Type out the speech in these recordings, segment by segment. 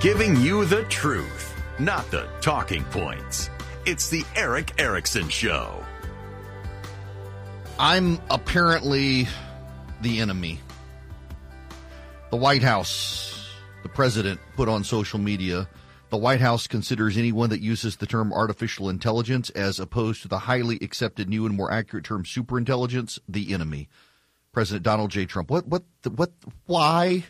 Giving you the truth, not the talking points. It's the Erick Erickson Show. I'm apparently the enemy. The White House, the president, put on social media, the White House considers anyone that uses the term artificial intelligence as opposed to the highly accepted new and more accurate term superintelligence, the enemy. President Donald J. Trump. Why?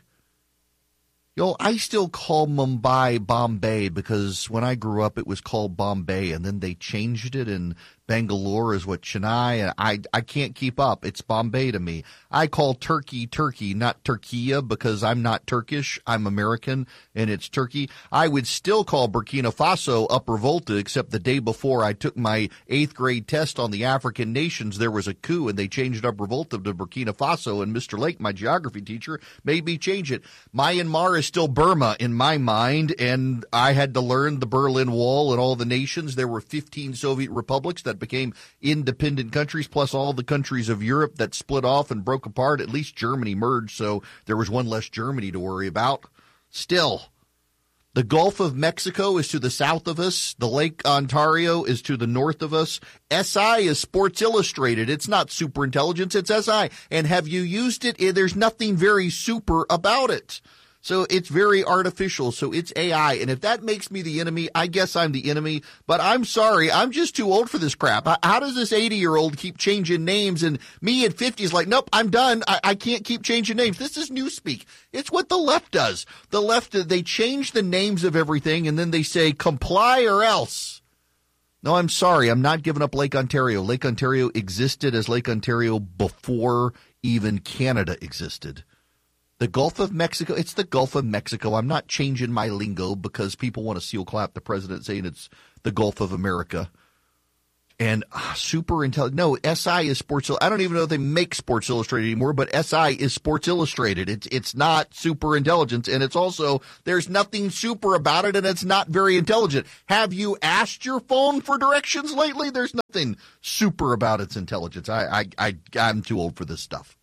I still call Mumbai Bombay because when I grew up it was called Bombay and then they changed it and Bangalore is what Chennai, and I can't keep up. It's Bombay to me. I call Turkey, not Turkiya because I'm not Turkish. I'm American and it's Turkey. I would still call Burkina Faso Upper Volta, except the day before I took my 8th grade test on the African nations, there was a coup and they changed Upper Volta to Burkina Faso, and Mr. Lake, my geography teacher, made me change it. Myanmar is still Burma in my mind, and I had to learn the Berlin Wall and all the nations. There were 15 Soviet republics that became independent countries, plus all the countries of Europe that split off and broke apart. At least Germany merged, so there was one less Germany to worry about. Still, the Gulf of Mexico is to the south of us. The Lake Ontario is to the north of us. SI is Sports Illustrated. It's not superintelligence, it's SI. And have you used it? There's nothing very super about it. So it's very artificial. So it's AI. And if that makes me the enemy, I guess I'm the enemy. But I'm sorry. I'm just too old for this crap. How does this 80-year-old keep changing names? And me at 50 is like, nope, I'm done. I can't keep changing names. This is newspeak. It's what the left does. The left, they change the names of everything and then they say comply or else. No, I'm sorry. I'm not giving up Lake Ontario. Lake Ontario existed as Lake Ontario before even Canada existed. The Gulf of Mexico, it's the Gulf of Mexico. I'm not changing my lingo because people want to seal clap the president saying it's the Gulf of America. And super intelligent. No, SI is Sports Illustrated. I don't even know if they make Sports Illustrated anymore, but SI is Sports Illustrated. It's not super intelligence. And it's also, there's nothing super about it and it's not very intelligent. Have you asked your phone for directions lately? There's nothing super about its intelligence. I'm too old for this stuff.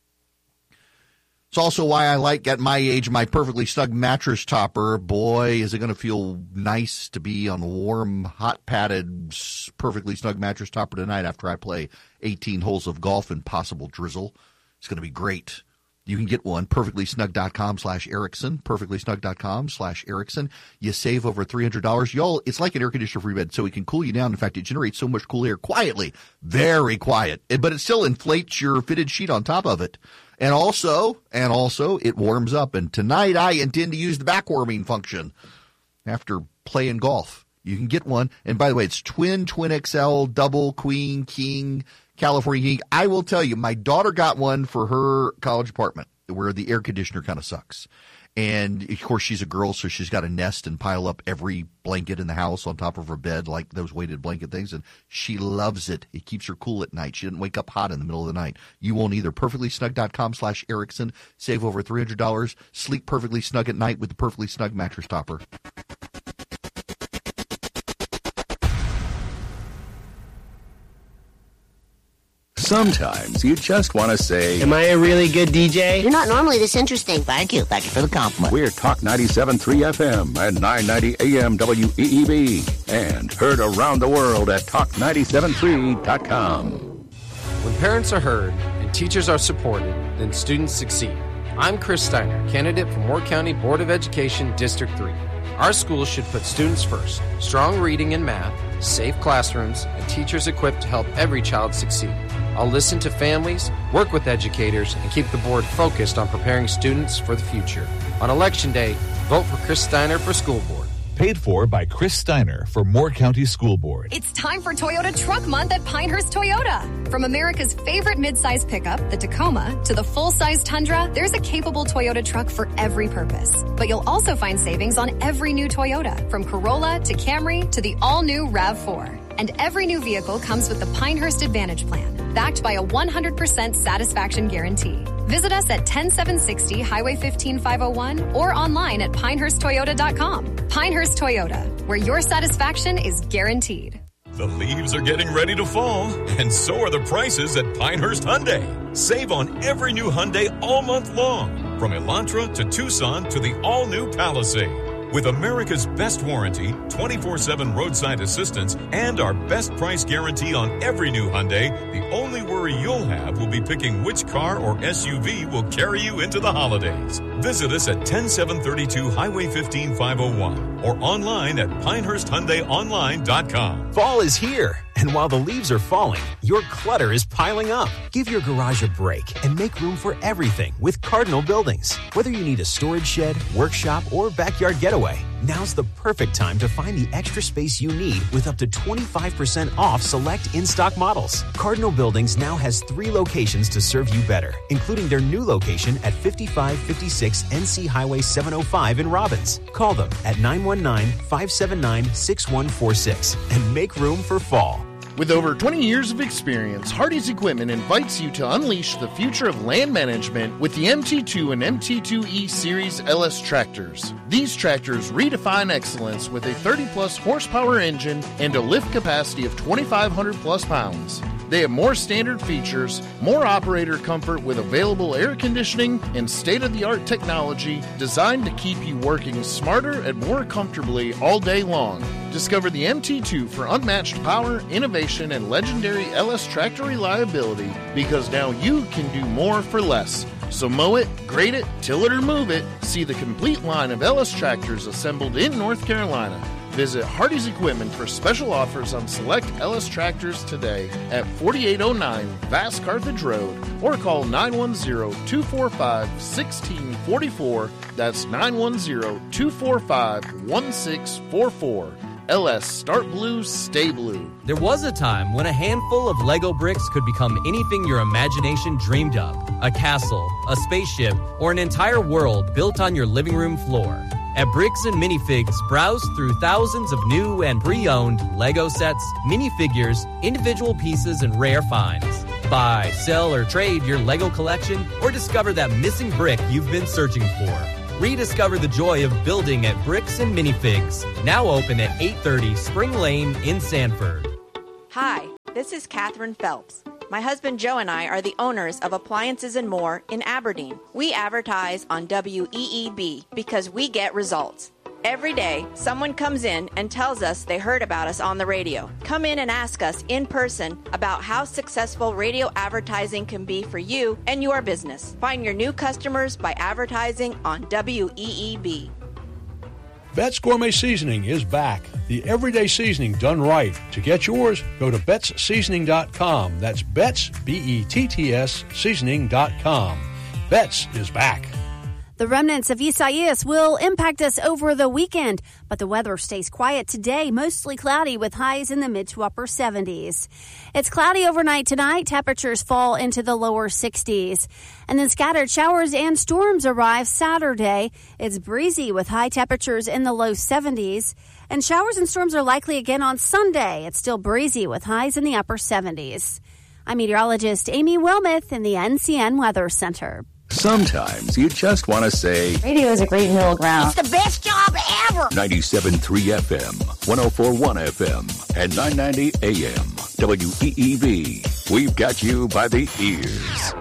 It's also why I like, at my age, my Perfectly Snug mattress topper. Boy, is it going to feel nice to be on a warm, hot padded, Perfectly Snug mattress topper tonight after I play 18 holes of golf and possible drizzle. It's going to be great. You can get one, perfectlysnug.com/Erickson, perfectlysnug.com/Erickson. You save over $300. Y'all, it's like an air conditioner for your bed, so it can cool you down. In fact, it generates so much cool air quietly, very quiet, but it still inflates your fitted sheet on top of it. And also, it warms up. And tonight I intend to use the back warming function after playing golf. You can get one. And by the way, it's twin XL, double, queen, king, California king. I will tell you, my daughter got one for her college apartment where the air conditioner kind of sucks. And, of course, she's a girl, so she's got to nest and pile up every blanket in the house on top of her bed, like those weighted blanket things. And she loves it. It keeps her cool at night. She doesn't wake up hot in the middle of the night. You won't either. Perfectlysnug.com/Erickson. Save over $300. Sleep perfectly snug at night with the Perfectly Snug mattress topper. Sometimes you just want to say, am I a really good DJ? You're not normally this interesting. Thank you. Thank you for the compliment. We're Talk 97.3 FM and 990 AM WEEB. And heard around the world at talk973.com. When parents are heard and teachers are supported, then students succeed. I'm Chris Steiner, candidate for Moore County Board of Education, District 3. Our schools should put students first. Strong reading and math, safe classrooms, and teachers equipped to help every child succeed. I'll listen to families, work with educators, and keep the board focused on preparing students for the future. On Election Day, vote for Chris Steiner for school board. Paid for by Chris Steiner for Moore County School Board. It's time for Toyota Truck Month at Pinehurst Toyota. From America's favorite midsize pickup, the Tacoma, to the full-size Tundra, there's a capable Toyota truck for every purpose. But you'll also find savings on every new Toyota, from Corolla to Camry to the all-new RAV4. And every new vehicle comes with the Pinehurst Advantage Plan, backed by a 100% satisfaction guarantee. Visit us at 10760 Highway 15501 or online at pinehursttoyota.com. Pinehurst Toyota, where your satisfaction is guaranteed. The leaves are getting ready to fall, and so are the prices at Pinehurst Hyundai. Save on every new Hyundai all month long, from Elantra to Tucson to the all-new Palisade. With America's best warranty, 24/7 roadside assistance, and our best price guarantee on every new Hyundai, the only worry you'll have will be picking which car or SUV will carry you into the holidays. Visit us at 10732 Highway 15 501 or online at PinehurstHyundaiOnline.com. Fall is here, and while the leaves are falling, your clutter is piling up. Give your garage a break and make room for everything with Cardinal Buildings. Whether you need a storage shed, workshop, or backyard getaway, now's the perfect time to find the extra space you need with up to 25% off select in-stock models. Cardinal Buildings now has 3 locations to serve you better, including their new location at 5556 NC Highway 705 in Robbins. Call them at 919-579-6146 and make room for fall. With over 20 years of experience, Hardy's Equipment invites you to unleash the future of land management with the MT2 and MT2E Series LS tractors. These tractors redefine excellence with a 30-plus horsepower engine and a lift capacity of 2,500-plus pounds. They have more standard features, more operator comfort with available air conditioning and state-of-the-art technology designed to keep you working smarter and more comfortably all day long. Discover the MT2 for unmatched power, innovation, and legendary LS tractor reliability, because now you can do more for less. So mow it, grade it, till it or move it. See the complete line of LS tractors assembled in North Carolina. Visit Hardy's Equipment for special offers on select LS tractors today at 4809 Vass Carthage Road or call 910-245-1644. That's 910-245-1644. LS, start blue, stay blue. There was a time when a handful of Lego bricks could become anything your imagination dreamed of. A castle, a spaceship, or an entire world built on your living room floor. At Bricks and Minifigs, browse through thousands of new and pre-owned Lego sets, minifigures, individual pieces, and rare finds. Buy, sell, or trade your Lego collection, or discover that missing brick you've been searching for. Rediscover the joy of building at Bricks and Minifigs. Now open at 830 Spring Lane in Sanford. Hi, this is Catherine Phelps. My husband Joe and I are the owners of Appliances and More in Aberdeen. We advertise on WEEB because we get results. Every day, someone comes in and tells us they heard about us on the radio. Come in and ask us in person about how successful radio advertising can be for you and your business. Find your new customers by advertising on WEEB. Bet's Gourmet Seasoning is back. The everyday seasoning done right. To get yours, go to BettsSeasoning.com. That's Betts, B-E-T-T-S, seasoning.com. Betts is back. The remnants of Isaias will impact us over the weekend, but the weather stays quiet today, mostly cloudy with highs in the mid to upper 70s. It's cloudy overnight tonight. Temperatures fall into the lower 60s. And then scattered showers and storms arrive Saturday. It's breezy with high temperatures in the low 70s. And showers and storms are likely again on Sunday. It's still breezy with highs in the upper 70s. I'm meteorologist Amy Wilmoth in the NCN Weather Center. Sometimes you just want to say, radio is a great middle ground. It's the best job ever. 97.3 FM, 104.1 FM, and 990 AM. WEEB. We've got you by the ears.